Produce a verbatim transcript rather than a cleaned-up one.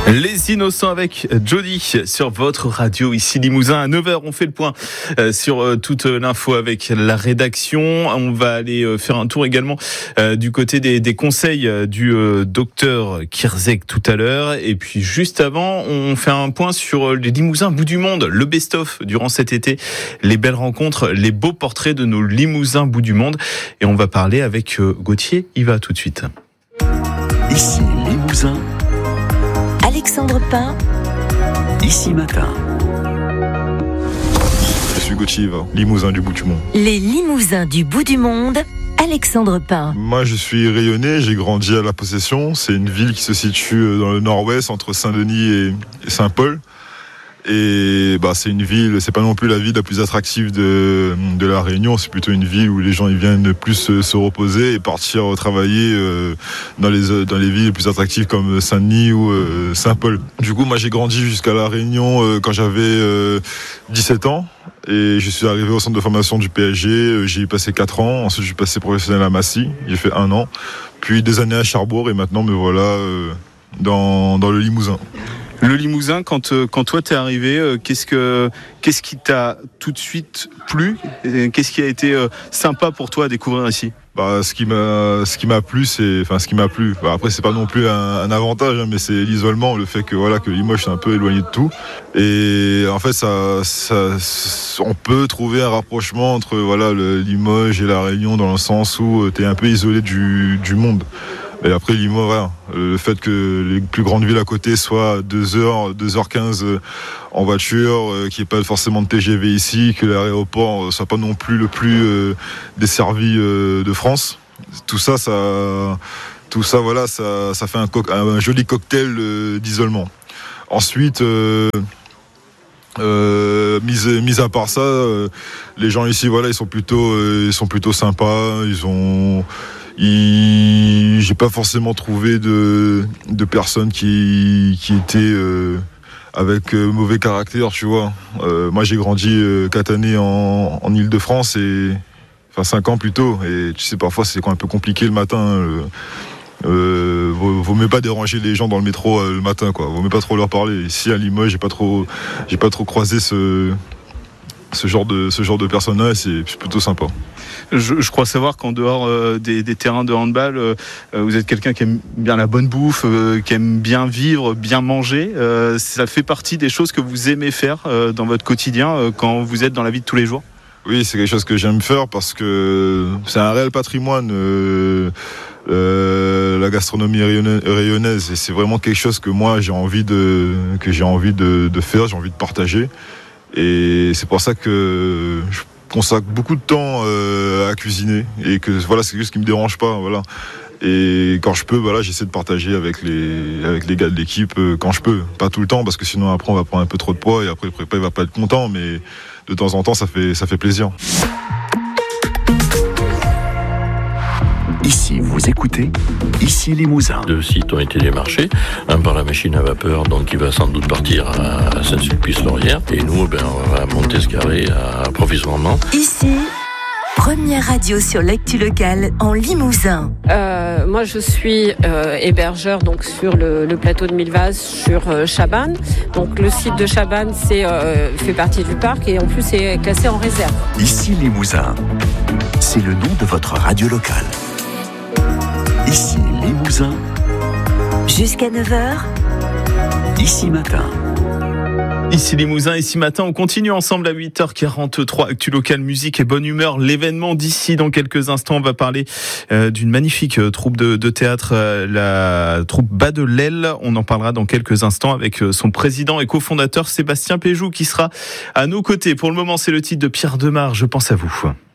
Les Innocents avec Jody sur votre radio ici Limousin. À neuf heures, on fait le point sur toute l'info avec la rédaction. On va aller faire un tour également du côté des, des conseils du docteur Kirzek tout à l'heure. Et puis juste avant, on fait un point sur les Limousins bout du monde, le best-of durant cet été, les belles rencontres, les beaux portraits de nos Limousins bout du monde. Et on va parler avec Gauthier. Il va tout de suite. Ici Limousin. Alexandre Pain. Ici Matin. Je suis Gauthier Yva, Limousin du bout du monde. Les Limousins du bout du monde. Alexandre Pain. Moi, je suis rayonné, j'ai grandi à La Possession. C'est une ville qui se situe dans le nord-ouest, entre Saint-Denis et, et Saint-Paul. Et bah, c'est une ville, c'est pas non plus la ville la plus attractive de, de La Réunion. C'est plutôt une ville où les gens ils viennent plus se, se reposer et partir travailler euh, dans, les, dans les villes les plus attractives comme Saint-Denis ou euh, Saint-Paul. Du coup, moi, j'ai grandi jusqu'à La Réunion euh, quand j'avais euh, dix-sept ans. Et je suis arrivé au centre de formation du P S G, j'ai y passé quatre ans, ensuite je suis passé professionnel à Massy, j'ai fait un an, puis des années à Cherbourg et maintenant me voilà euh, dans, dans le Limousin. Le Limousin, quand, quand toi t'es arrivé, qu'est-ce, que, qu'est-ce qui t'a tout de suite plu ? Qu'est-ce qui a été sympa pour toi à découvrir ici ? Bah, ce qui m'a, ce qui m'a plu, c'est, enfin, ce qui m'a plu. Bah, après, c'est pas non plus un, un avantage, hein, mais c'est l'isolement, le fait que voilà, que Limoges est un peu éloigné de tout. Et en fait, ça, ça, on peut trouver un rapprochement entre voilà, le Limoges et la Réunion dans le sens où t'es un peu isolé du, du monde. Et après Limoges, voilà, le fait que les plus grandes villes à côté soient à deux heures, deux heures quinze en voiture, qu'il n'y ait pas forcément de T G V ici, que l'aéroport ne soit pas non plus le plus euh, desservi euh, de France. Tout ça, ça, tout ça, voilà, ça, ça fait un, co- un joli cocktail euh, d'isolement. Ensuite, euh, euh, mis, mis à part ça, euh, les gens ici, voilà, ils sont plutôt, euh, ils sont plutôt sympas. Ils ont Il... J'ai pas forcément trouvé de, de personnes qui, qui étaient euh, avec euh, mauvais caractère, tu vois. Euh, moi, j'ai grandi euh, quatre années en, en Île-de-France, et, enfin cinq ans plutôt. Et tu sais, parfois, c'est quand même un peu compliqué le matin. Euh, euh, vaut, vaut mieux pas déranger les gens dans le métro euh, le matin, quoi. Vaut mieux pas trop leur parler. Ici, à Limoges, j'ai pas trop, j'ai pas trop croisé ce... Ce genre de ce genre de personnes-là, c'est plutôt sympa. Je, je crois savoir qu'en dehors euh, des, des terrains de handball, euh, vous êtes quelqu'un qui aime bien la bonne bouffe, euh, qui aime bien vivre, bien manger. Euh, ça fait partie des choses que vous aimez faire euh, dans votre quotidien euh, quand vous êtes dans la vie de tous les jours ? Oui, c'est quelque chose que j'aime faire parce que c'est un réel patrimoine, euh, euh, la gastronomie rayonnaise, et c'est vraiment quelque chose que moi j'ai envie de que j'ai envie de, de faire, j'ai envie de partager. Et c'est pour ça que je consacre beaucoup de temps euh, à cuisiner, et que voilà, c'est quelque chose qui me dérange pas, voilà. Et quand je peux, voilà, j'essaie de partager avec les avec les gars de l'équipe euh, quand je peux, pas tout le temps parce que sinon après on va prendre un peu trop de poids et après le prépa il va pas être content, mais de temps en temps ça fait ça fait plaisir. Ici, vous écoutez Ici Limousin. Deux sites ont été démarchés, un par la machine à vapeur, donc il va sans doute partir à Saint-Sulpice-Laurière, et nous, ben, on va monter ce carré à provisoirement. Ici, première radio sur l'actu locale en Limousin. Euh, moi, je suis euh, hébergeur donc sur le, le plateau de Millevaches sur euh, Chabannes. Donc le site de Chabannes c'est, euh, fait partie du parc et en plus c'est classé en réserve. Ici Limousin, c'est le nom de votre radio locale. Ici Limousin. Jusqu'à neuf heures. Ici Matin. Ici Limousin, ici Matin, on continue ensemble à huit heures quarante-trois. Actu locale, musique et bonne humeur. L'événement d'ici dans quelques instants, on va parler euh, d'une magnifique euh, troupe de, de théâtre, euh, la troupe Bas de l'Aile. On en parlera dans quelques instants avec euh, son président et cofondateur Sébastien Péjou qui sera à nos côtés. Pour le moment, c'est le titre de Pierre Demar, Je pense à vous.